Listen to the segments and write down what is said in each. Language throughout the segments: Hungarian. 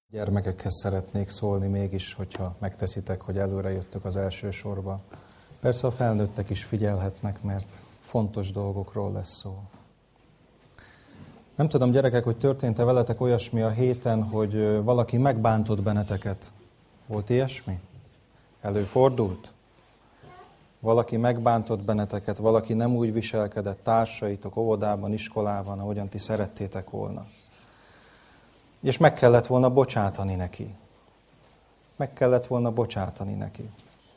Gyermekekhez szeretnék szólni mégis, hogyha megteszitek, hogy előre jöttök az első sorba. Persze a felnőttek is figyelhetnek, mert fontos dolgokról lesz szó. Nem tudom, gyerekek, hogy történt-e veletek olyasmi a héten, hogy valaki megbántott benneteket. Volt ilyesmi? Előfordult? Valaki megbántott benneteket, valaki nem úgy viselkedett társaitok, óvodában, iskolában, ahogyan ti szerettétek volna. És meg kellett volna bocsátani neki. Meg kellett volna bocsátani neki.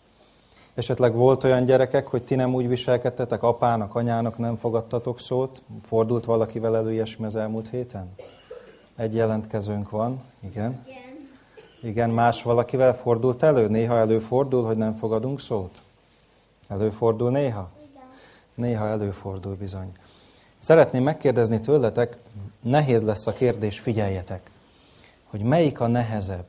Esetleg volt olyan gyerekek, hogy ti nem úgy viselkedtetek, apának, anyának nem fogadtatok szót? Fordult valakivel elő ilyesmi az elmúlt héten? Egy jelentkezőnk van, igen. Igen, más valakivel fordult elő? Néha előfordul, hogy nem fogadunk szót? Előfordul néha? Néha előfordul bizony. Szeretném megkérdezni tőletek, nehéz lesz a kérdés, figyeljetek, hogy melyik a nehezebb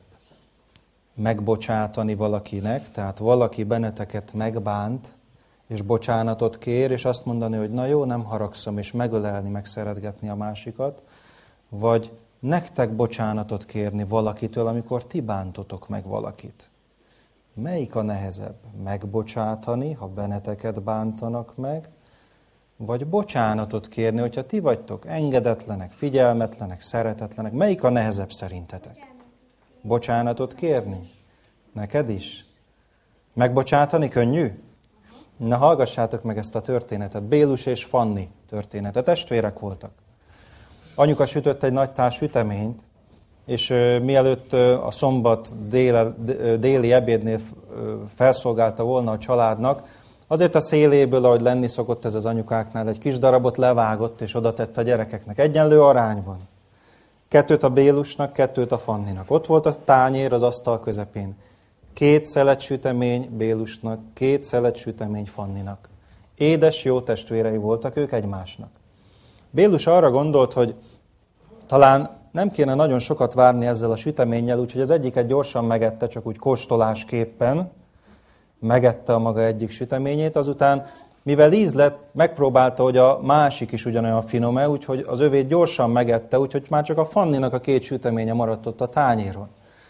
megbocsátani valakinek, tehát valaki benneteket megbánt, és bocsánatot kér, és azt mondani, hogy na jó, nem haragszom, és megölelni, megszeretgetni a másikat, vagy nektek bocsánatot kérni valakitől, amikor ti bántotok meg valakit. Melyik a nehezebb? Megbocsátani, ha benneteket bántanak meg, vagy bocsánatot kérni, hogyha ti vagytok engedetlenek, figyelmetlenek, szeretetlenek. Melyik a nehezebb szerintetek? Bocsánatot kérni? Neked is? Megbocsátani könnyű? Na, hallgassátok meg ezt a történetet. Bélus és Fanni történetet. Testvérek voltak. Anyuka sütött egy nagy tál süteményt, és mielőtt a szombat déli ebédnél felszolgálta volna a családnak, azért a széléből, ahogy lenni szokott ez az anyukáknál, egy kis darabot levágott, és oda tett a gyerekeknek. Egyenlő arányban. 2 a Bélusnak, 2 a Fanninak. Ott volt a tányér az asztal közepén. 2 szelet sütemény Bélusnak, 2 szelet sütemény Fanninak. Édes, jó testvérei voltak ők egymásnak. Bélus arra gondolt, hogy talán nem kéne nagyon sokat várni ezzel a süteménnyel, úgyhogy az egyiket gyorsan megette, csak úgy kóstolásképpen, megette a maga egyik süteményét, azután, mivel íz lett, megpróbálta, hogy a másik is ugyanolyan finom-e, úgyhogy az övét gyorsan megette, úgyhogy már csak a Fanninak a 2 süteménye maradt ott a tányéron.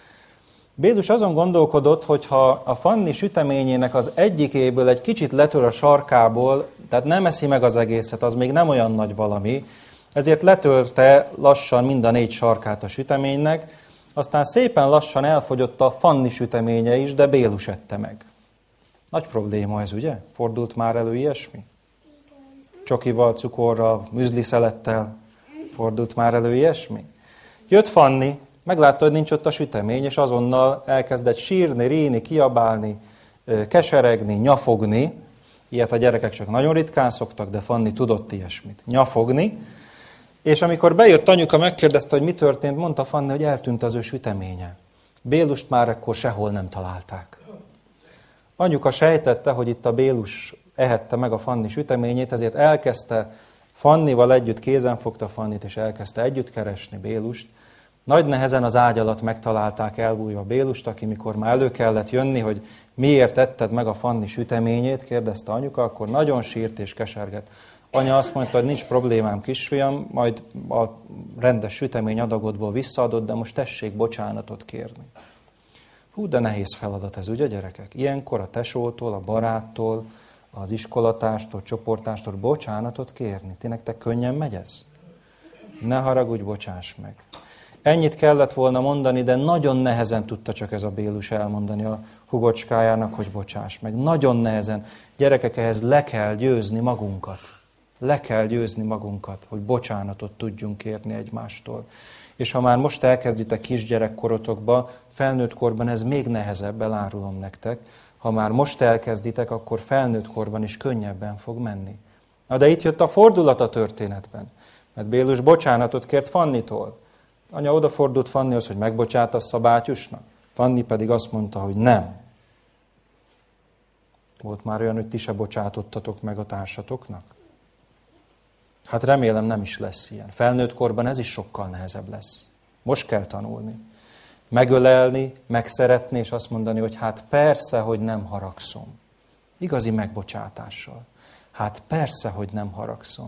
Bélus azon gondolkodott, hogy ha a Fanni süteményének az egyikéből egy kicsit letör a sarkából, tehát nem eszi meg az egészet, az még nem olyan nagy valami, ezért letörte lassan mind a 4 sarkát a süteménynek, aztán szépen lassan elfogyott a Fanni süteménye is, de Bélus ette meg. Nagy probléma ez, ugye? Fordult már elő ilyesmi? Csokival, cukorral, müzliszelettel. Fordult már elő ilyesmi? Jött Fanni, meglátta, hogy nincs ott a sütemény, és azonnal elkezdett sírni, ríni, kiabálni, keseregni, nyafogni. Ilyet a gyerekek csak nagyon ritkán szoktak, de Fanni tudott ilyesmit. Nyafogni. És amikor bejött anyuka, megkérdezte, hogy mi történt, mondta Fanni, hogy eltűnt az ő süteménye. Bélust már akkor sehol nem találták. Anyuka sejtette, hogy itt a Bélus ehette meg a Fanni süteményét, ezért elkezdte Fannival együtt, kézen fogta Fannit, és elkezdte együtt keresni Bélust. Nagy nehezen az ágy alatt megtalálták elbújva Bélust, aki mikor már elő kellett jönni, hogy miért etted meg a Fanni süteményét, kérdezte anyuka, akkor nagyon sírt és kesergett. Anya azt mondta, hogy nincs problémám, kisfiam, majd a rendes sütemény adagodból visszaadod, de most tessék bocsánatot kérni. Hú, de nehéz feladat ez, ugye gyerekek? Ilyenkor a tesótól, a baráttól, az iskolatástól, csoportástól bocsánatot kérni. Ti nektek könnyen megy ez? Ne haragudj, bocsáss meg. Ennyit kellett volna mondani, de nagyon nehezen tudta csak ez a Bélus elmondani a hugocskájának, hogy bocsáss meg. Nagyon nehezen. Gyerekek, ehhez le kell győzni magunkat. Le kell győzni magunkat, hogy bocsánatot tudjunk kérni egymástól. És ha már most elkezditek kisgyerekkorotokba, felnőtt korban ez még nehezebb, elárulom nektek. Ha már most elkezditek, akkor felnőtt korban is könnyebben fog menni. Na de itt jött a fordulat a történetben. Mert Bélus bocsánatot kért Fannitól. Anya odafordult Fannihoz, hogy megbocsátasz a bátyusnak. Fanni pedig azt mondta, hogy nem. Volt már olyan, hogy ti se bocsátottatok meg a társatoknak? Hát remélem nem is lesz ilyen. Felnőtt korban ez is sokkal nehezebb lesz. Most kell tanulni. Megölelni, megszeretni, és azt mondani, hogy hát persze, hogy nem haragszom. Igazi megbocsátással. Hát persze, hogy nem haragszom.